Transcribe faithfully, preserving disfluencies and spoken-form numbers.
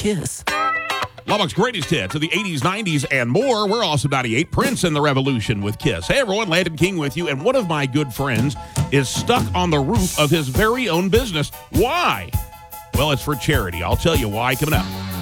Kiss. Lubbock's greatest hits of the eighties, nineties, and more. We're also ninety-eight Prince and the Revolution with Kiss. Hey, everyone, Landon King with you, and one of my good friends is stuck on the roof of his very own business. Why? Well, it's for charity. I'll tell you why coming up.